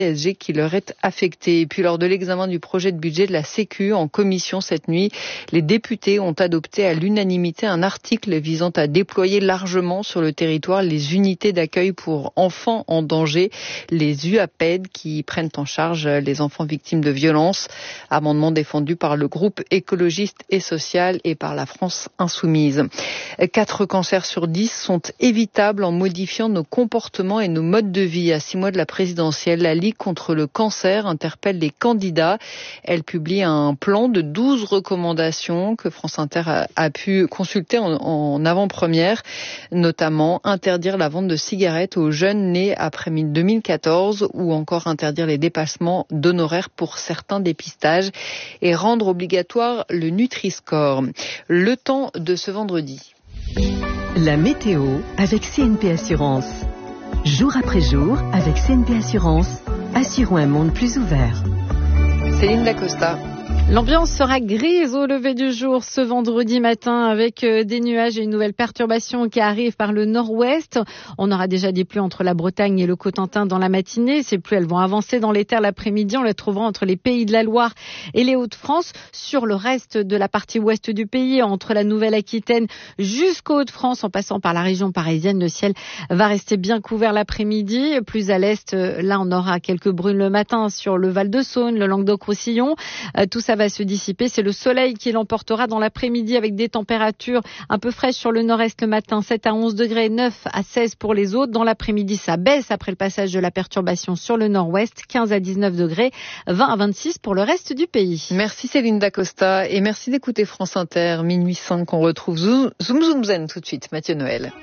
PSG qui leur est affecté. Et puis lors de l'examen du projet de budget de la Sécu en commission cette nuit, les députés ont adopté à l'unanimité un article visant à déployer largement sur le territoire les unités d'accueil pour enfants en danger, les UAPED qui prennent en charge les enfants victimes de violences. Amendement défendu par le groupe écologiste et social et par la France insoumise. 4 cancers sur 10 sont évitables en modifiant nos comportements et nos modes de vie. À 6 mois de la présidentielle, la Ligue contre le cancer interpelle les candidats. Elle publie un plan de 12 recommandations que France Inter a pu consulter en avant-première, notamment interdire la vente de cigarettes aux jeunes nés après 2014 ou encore interdire les dépassements d'honoraires pour certains dépistages et rendre obligatoire le Nutri-Score. Le temps de ce vendredi. La météo avec CNP Assurance. Jour après jour, avec CNP Assurance, assurons un monde plus ouvert. Céline Dacosta. L'ambiance sera grise au lever du jour ce vendredi matin avec des nuages et une nouvelle perturbation qui arrive par le nord-ouest. On aura déjà des pluies entre la Bretagne et le Cotentin dans la matinée. Ces pluies, elles vont avancer dans les terres l'après-midi. On les trouvera entre les Pays de la Loire et les Hauts-de-France. Sur le reste de la partie ouest du pays, entre la Nouvelle-Aquitaine jusqu'aux Hauts-de-France, en passant par la région parisienne, le ciel va rester bien couvert l'après-midi. Plus à l'est, là, on aura quelques brunes le matin sur le Val-de-Saône, le Languedoc-Roussillon. Tout ça va se dissiper. C'est le soleil qui l'emportera dans l'après-midi avec des températures un peu fraîches sur le nord-est le matin, 7 à 11 degrés, 9 à 16 pour les autres. Dans l'après-midi, ça baisse après le passage de la perturbation sur le nord-ouest, 15 à 19 degrés, 20 à 26 pour le reste du pays. Merci Céline Dacosta et merci d'écouter France Inter, minuit 5. On retrouve Zoom Zoom Zen tout de suite. Mathieu Noël.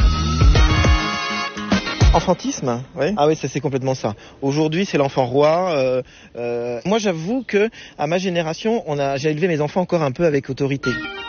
Enfantisme, oui. Ah oui, ça c'est complètement ça. Aujourd'hui, c'est l'enfant roi. Moi, j'avoue que à ma génération, j'ai élevé mes enfants encore un peu avec autorité.